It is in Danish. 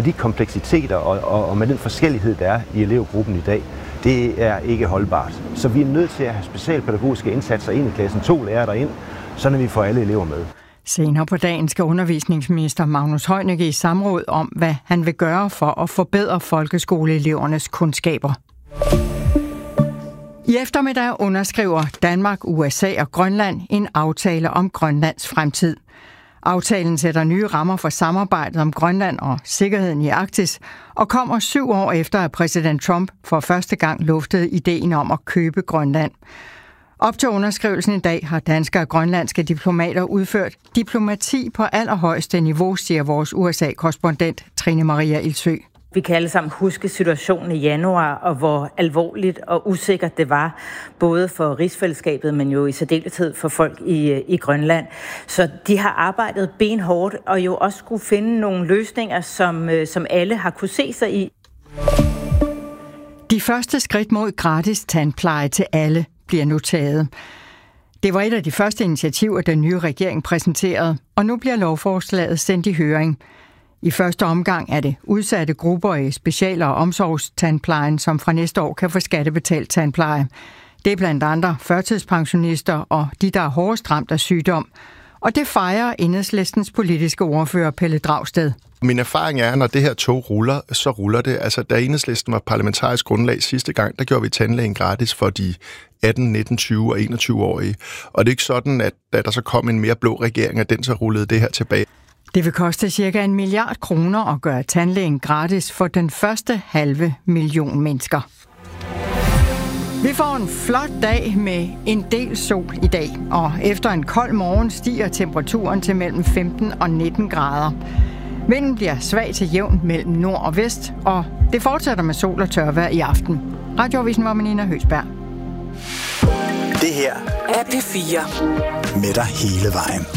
de kompleksiteter og med den forskellighed, der er i elevgruppen i dag, det er ikke holdbart. Så vi er nødt til at have specialpædagogiske indsatser ind i klassen, 2 lærere derind, så vi får alle elever med. Senere på dagen skal undervisningsminister Magnus Heunicke i samråd om, hvad han vil gøre for at forbedre folkeskoleelevernes kundskaber. I eftermiddag underskriver Danmark, USA og Grønland en aftale om Grønlands fremtid. Aftalen sætter nye rammer for samarbejdet om Grønland og sikkerheden i Arktis, og kommer 7 år efter, at præsident Trump for første gang luftede ideen om at købe Grønland. Op til underskrivelsen i dag har danske og grønlandske diplomater udført diplomati på allerhøjeste niveau, siger vores USA-korrespondent Trine Maria Ildsø. Vi kan alle sammen huske situationen i januar, og hvor alvorligt og usikkert det var, både for rigsfællesskabet, men jo i særdeleshed for folk i Grønland. Så de har arbejdet benhårdt, og jo også skulle finde nogle løsninger, som alle har kunne se sig i. De første skridt mod gratis tandpleje til alle bliver nu taget. Det var et af de første initiativer, den nye regering præsenterede, og nu bliver lovforslaget sendt i høring. I første omgang er det udsatte grupper i special- og omsorgstandplejen, som fra næste år kan få skattebetalt tandpleje. Det er blandt andre førtidspensionister og de, der er hårdest ramt af sygdom. Og det fejrer Enhedslistens politiske ordfører Pelle Dragsted. Min erfaring er, at når det her tog ruller, så ruller det. Altså, da Enhedslisten var parlamentarisk grundlag sidste gang, der gjorde vi tandlægen gratis for de 18, 19, 20 og 21-årige. Og det er ikke sådan, at da der så kom en mere blå regering, at den så rullede det her tilbage. Det vil koste ca. 1 milliard kroner at gøre tandlægen gratis for den første 500.000 mennesker. Vi får en flot dag med en del sol i dag, og efter en kold morgen stiger temperaturen til mellem 15 og 19 grader. Vinden bliver svag til jævn mellem nord og vest, og det fortsætter med sol og tørvejr i aften. Radioavisen var Nina Høsberg. Det her er P4 med dig hele vejen.